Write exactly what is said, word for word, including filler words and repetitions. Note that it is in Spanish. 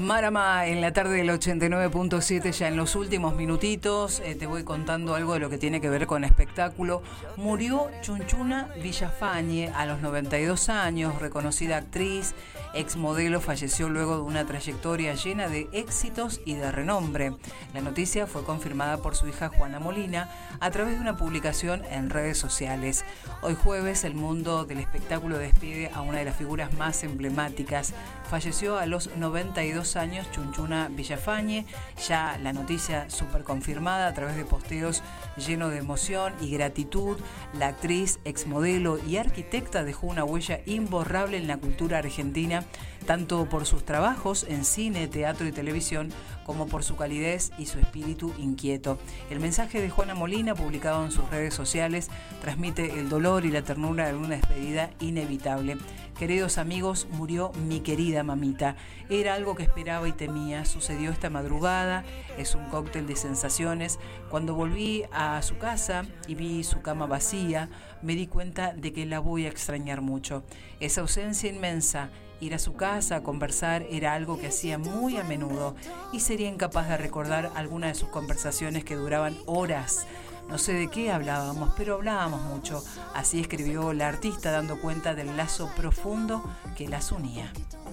Marama en la tarde del ochenta y nueve punto siete, ya en los últimos minutitos, eh, te voy contando algo de lo que tiene que ver con espectáculo. Murió Chunchuna Villafañe a los noventa y dos años, reconocida actriz, exmodelo, falleció luego de una trayectoria llena de éxitos y de renombre. La noticia fue confirmada por su hija Juana Molina a través de una publicación en redes sociales. Hoy jueves el mundo del espectáculo despide a una de las figuras más emblemáticas. Falleció a los noventa y dos años Chunchuna Villafañe, ya la noticia súper confirmada a través de posteos llenos de emoción y gratitud. La actriz, exmodelo y arquitecta dejó una huella imborrable en la cultura argentina, tanto por sus trabajos en cine, teatro y televisión, como por su calidez y su espíritu inquieto. El mensaje de Juana Molina, publicado en sus redes sociales, transmite el dolor y la ternura de una despedida inevitable. Queridos amigos, murió mi querida mamita. Era algo que esperaba y temía. Sucedió esta madrugada. Es un cóctel de sensaciones. Cuando volví a su casa y vi su cama vacía, me di cuenta de que la voy a extrañar mucho. Esa ausencia inmensa, ir a su casa a conversar, era algo que hacía muy a menudo y sería incapaz de recordar alguna de sus conversaciones que duraban horas. No sé de qué hablábamos, pero hablábamos mucho. Así escribió la artista, dando cuenta del lazo profundo que las unía.